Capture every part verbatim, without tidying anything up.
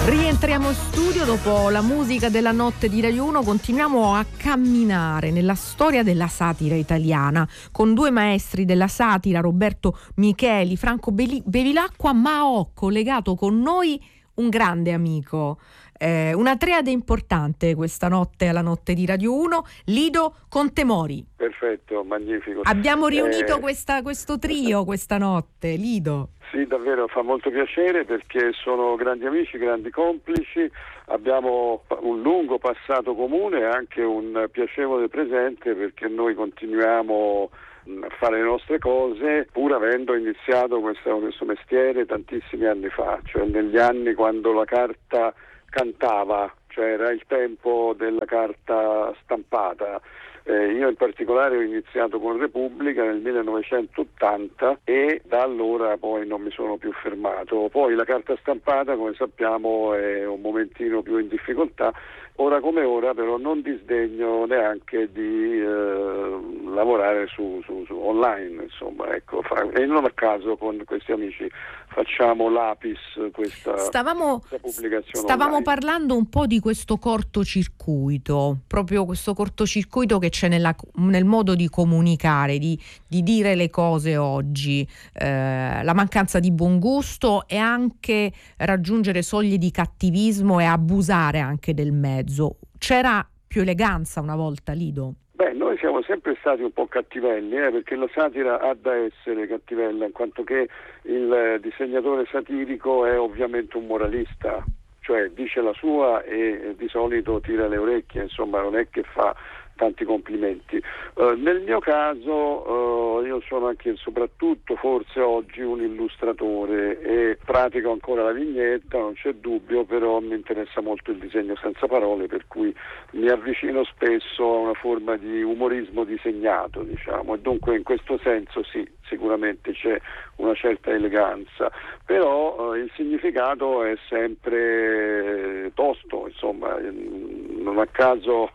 Rientriamo in studio dopo la musica della notte di Radio uno. Continuiamo a camminare nella storia della satira italiana con due maestri della satira, Roberto Micheli, Franco Bevilacqua, ma ho collegato con noi un grande amico. Eh, una triade importante questa notte alla notte di Radio uno, Lido Contemori. Perfetto, magnifico. Abbiamo riunito eh... questa, questo trio questa notte, Lido. Sì, davvero fa molto piacere perché sono grandi amici, grandi complici, abbiamo un lungo passato comune e anche un piacevole presente, perché noi continuiamo a fare le nostre cose pur avendo iniziato questo, questo mestiere tantissimi anni fa, cioè negli anni quando la carta cantava, cioè era il tempo della carta stampata. Eh, io in particolare ho iniziato con Repubblica nel millenovecentottanta e da allora poi non mi sono più fermato. Poi la carta stampata, come sappiamo, è un momentino più in difficoltà. Ora come ora però non disdegno neanche di eh, lavorare su, su, su online, insomma, ecco, fa, e non a caso con questi amici facciamo l'Apis, questa, stavamo, questa pubblicazione stavamo online. parlando un po' di questo cortocircuito, proprio questo cortocircuito che c'è nella, nel modo di comunicare, di, di dire le cose oggi, eh, la mancanza di buon gusto e anche raggiungere soglie di cattivismo e abusare anche del mezzo. C'era più eleganza una volta, Lido? Beh, noi siamo sempre stati un po' cattivelli, eh, perché la satira ha da essere cattivella, in quanto che il disegnatore satirico è ovviamente un moralista, cioè dice la sua e di solito tira le orecchie, insomma non è che fa tanti complimenti. Uh, nel mio caso uh, io sono anche soprattutto forse oggi un illustratore e pratico ancora la vignetta, non c'è dubbio, però mi interessa molto il disegno senza parole, per cui mi avvicino spesso a una forma di umorismo disegnato, diciamo, e dunque in questo senso sì, sicuramente c'è una certa eleganza, però uh, il significato è sempre tosto, insomma, non a caso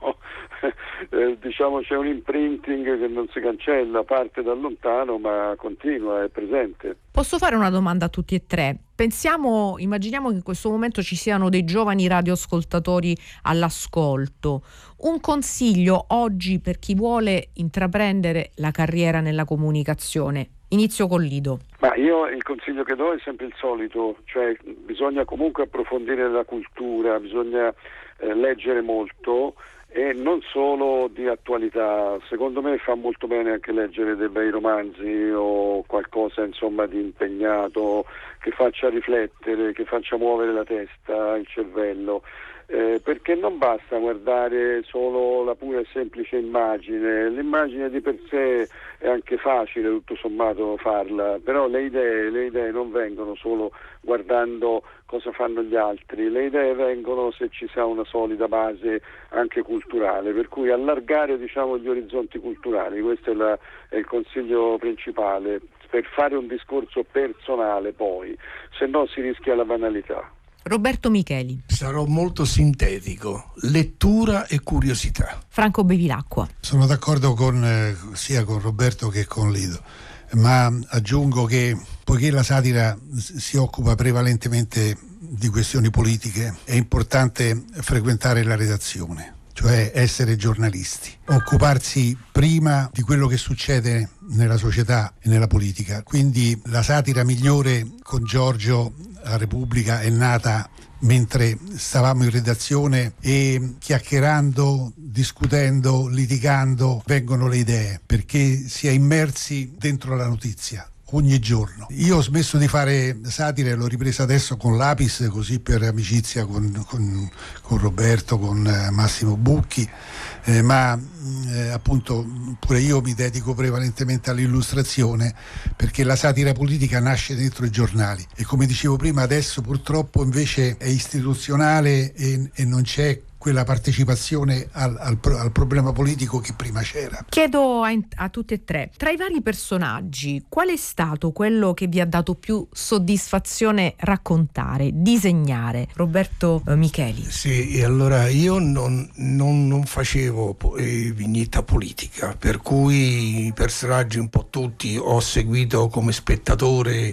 eh, diciamo c'è un imprinting che non si cancella, parte da lontano ma continua, è presente. Posso fare una domanda a tutti e tre? Pensiamo, immaginiamo che in questo momento ci siano dei giovani radioascoltatori all'ascolto. Un consiglio oggi per chi vuole intraprendere la carriera nella comunicazione. Inizio con Lido. Ma io il consiglio che do è sempre il solito, cioè bisogna comunque approfondire la cultura, bisogna eh, leggere molto e non solo di attualità. Secondo me fa molto bene anche leggere dei bei romanzi o qualcosa insomma di impegnato che faccia riflettere, che faccia muovere la testa, il cervello. Eh, perché non basta guardare solo la pura e semplice immagine, l'immagine di per sé è anche facile tutto sommato farla, però le idee, le idee non vengono solo guardando cosa fanno gli altri, le idee vengono se ci sia una solida base anche culturale, per cui allargare diciamo gli orizzonti culturali, questo è, la, è il consiglio principale per fare un discorso personale, poi se no si rischia la banalità. Roberto Micheli. Sarò molto sintetico: lettura e curiosità. Franco Bevilacqua. Sono d'accordo con eh, sia con Roberto che con Lido, ma aggiungo che poiché la satira si occupa prevalentemente di questioni politiche, è importante frequentare la redazione, cioè essere giornalisti, occuparsi prima di quello che succede nella società e nella politica. Quindi la satira migliore con Giorgio a Repubblica è nata mentre stavamo in redazione e chiacchierando, discutendo, litigando vengono le idee, perché si è immersi dentro la notizia ogni giorno. Io ho smesso di fare satira e l'ho ripresa adesso con l'Apis, così per amicizia con, con, con Roberto, con eh, Massimo Bucchi, eh, ma eh, appunto pure io mi dedico prevalentemente all'illustrazione, perché la satira politica nasce dentro i giornali e, come dicevo prima, adesso purtroppo invece è istituzionale e, e non c'è quella partecipazione al, al, al problema politico che prima c'era. Chiedo a, a tutti e tre, tra i vari personaggi, qual è stato quello che vi ha dato più soddisfazione raccontare, disegnare? Roberto eh, Micheli. Sì, e allora io non, non, non facevo eh, vignetta politica, per cui i personaggi un po' tutti ho seguito come spettatore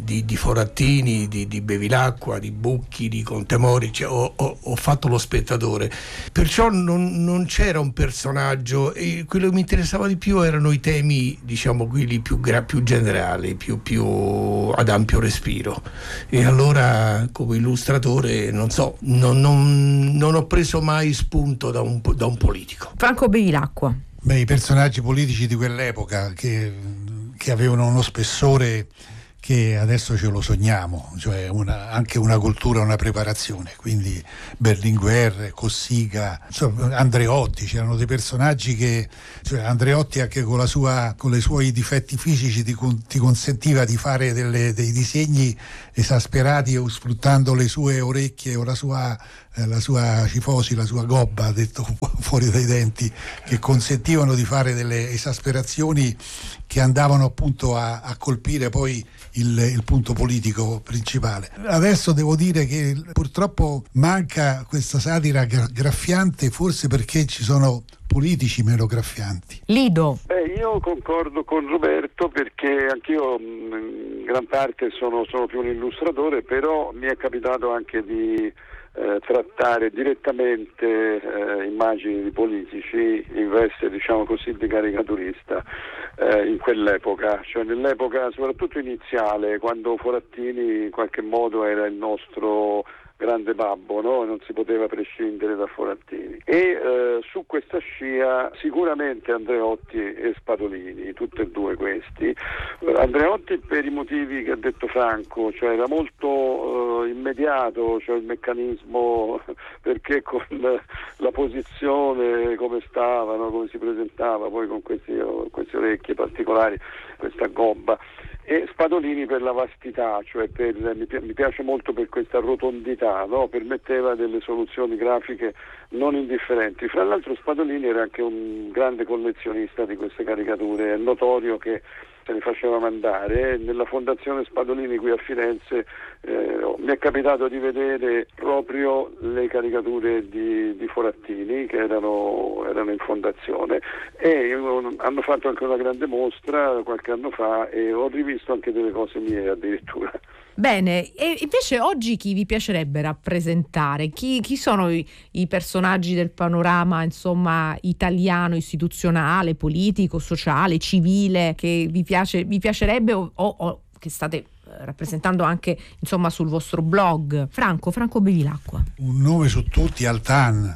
di, di Forattini, di, di Bevilacqua, di Bucchi, di Contemori, cioè, ho, ho, ho fatto lo spettatore, perciò non, non c'era un personaggio, e quello che mi interessava di più erano i temi, diciamo, quelli più, gra- più generali, più, più ad ampio respiro, e allora come illustratore non so, non, non, non ho preso mai spunto da un, da un politico. Franco Bevilacqua. Beh, i personaggi politici di quell'epoca che, che avevano uno spessore che adesso ce lo sogniamo, cioè una, anche una cultura, una preparazione, quindi Berlinguer, Cossiga, insomma, Andreotti, c'erano dei personaggi che, cioè Andreotti anche con la sua, con i suoi difetti fisici ti, ti consentiva di fare delle, dei disegni esasperati o sfruttando le sue orecchie o la sua, eh, la sua cifosi, la sua gobba, detto fuori dai denti, che consentivano di fare delle esasperazioni che andavano appunto a, a colpire poi il, il punto politico principale. Adesso devo dire che purtroppo manca questa satira graffiante, forse perché ci sono politici meno graffianti. Lido. Beh, io concordo con Roberto, perché anch'io in gran parte sono, sono più un illustratore, però mi è capitato anche di eh, trattare direttamente eh, immagini di politici in veste, diciamo così, di caricaturista eh, in quell'epoca, cioè nell'epoca soprattutto iniziale, quando Forattini in qualche modo era il nostro grande babbo, no? Non si poteva prescindere da Forattini. E eh, su questa scia sicuramente Andreotti e Spadolini, tutti e due questi. Andreotti per i motivi che ha detto Franco, cioè era molto eh, immediato, cioè il meccanismo, perché con la posizione come stava, no? Come si presentava, poi con questi, queste orecchie particolari, questa gobba. E Spadolini per la vastità, cioè per, mi, mi piace molto per questa rotondità, no? Permetteva delle soluzioni grafiche non indifferenti. Fra l'altro Spadolini era anche un grande collezionista di queste caricature, è notorio che se ne faceva mandare. Nella Fondazione Spadolini qui a Firenze eh, mi è capitato di vedere proprio le caricature di, di Forattini che erano, erano in fondazione, e hanno fatto anche una grande mostra qualche anno fa e ho rivisto anche delle cose mie addirittura. Bene, e invece oggi chi vi piacerebbe rappresentare? Chi, chi sono i, i personaggi del panorama, insomma, italiano, istituzionale, politico, sociale, civile, che vi piace, vi piacerebbe o, o, o che state rappresentando anche, insomma, sul vostro blog? Franco, Franco Bevilacqua. Un nome su tutti, Altan,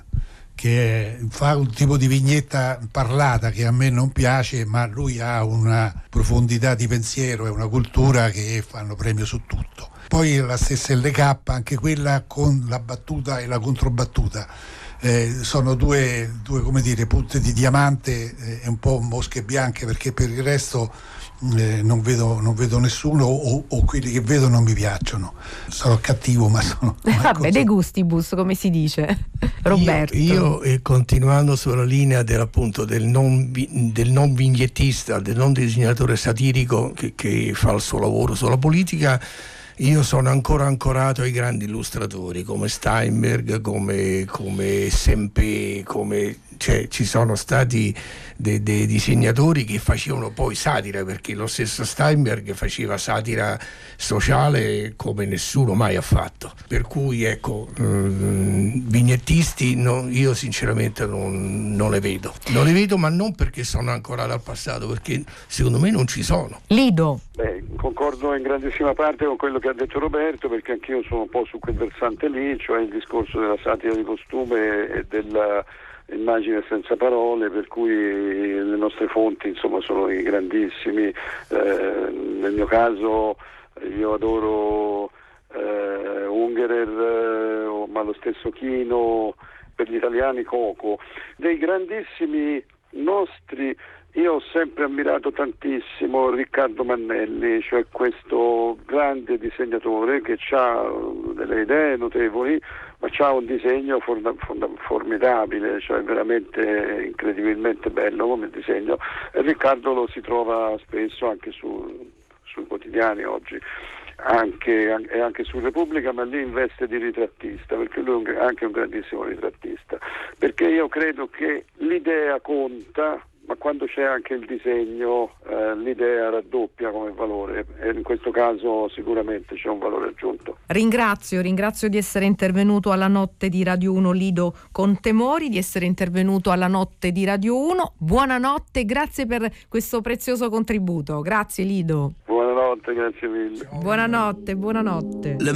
che fa un tipo di vignetta parlata che a me non piace, ma lui ha una profondità di pensiero e una cultura che fanno premio su tutto. Poi la stessa L K, anche quella con la battuta e la controbattuta, eh, sono due, due come dire, punte di diamante e eh, un po' mosche bianche, perché per il resto Eh, non vedo, non vedo nessuno, o, o quelli che vedo non mi piacciono. Sarò cattivo, ma sono vabbè, de gustibus, come si dice. Roberto. Io, io eh, continuando sulla linea del, appunto, del, non, del non vignettista, del non disegnatore satirico che, che fa il suo lavoro sulla politica, io sono ancora ancorato ai grandi illustratori come Steinberg, come, come Sempe, come, cioè, ci sono stati dei, dei disegnatori che facevano poi satira, perché lo stesso Steinberg faceva satira sociale come nessuno mai ha fatto, per cui ecco, mh, vignettisti no, io sinceramente non, non le vedo non le vedo ma non perché sono ancorati al passato, perché secondo me non ci sono. Lido. Beh, concordo in grandissima parte con quello che ha detto Roberto, perché anch'io sono un po' su quel versante lì, cioè il discorso della satira di costume e della immagine senza parole, per cui le nostre fonti insomma sono i grandissimi. Eh, nel mio caso io adoro eh, Ungerer, eh, ma lo stesso Chino, per gli italiani Coco, dei grandissimi nostri. Io ho sempre ammirato tantissimo Riccardo Mannelli, cioè questo grande disegnatore che ha delle idee notevoli, ma ha un disegno forna, forna, formidabile, cioè veramente incredibilmente bello come disegno. E Riccardo lo si trova spesso anche su, sui quotidiani oggi, anche, e anche su Repubblica, ma lì in veste di ritrattista, perché lui è anche un grandissimo ritrattista, perché io credo che l'idea conta ma quando c'è anche il disegno eh, l'idea raddoppia come valore, e in questo caso sicuramente c'è un valore aggiunto. Ringrazio, ringrazio di essere intervenuto alla notte di Radio uno Lido Contemori, di essere intervenuto alla notte di Radio uno. Buonanotte, grazie per questo prezioso contributo. Grazie Lido. Buonanotte, grazie mille. Buonanotte, buonanotte.